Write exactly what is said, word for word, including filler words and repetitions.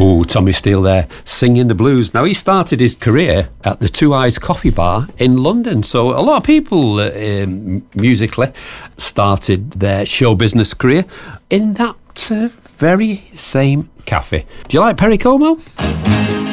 Oh, Tommy Steele there, singing the blues. Now, he started his career at the Two Eyes Coffee Bar in London. So a lot of people uh, um, musically started their show business career in that uh, very same cafe. Do you like Perry Como?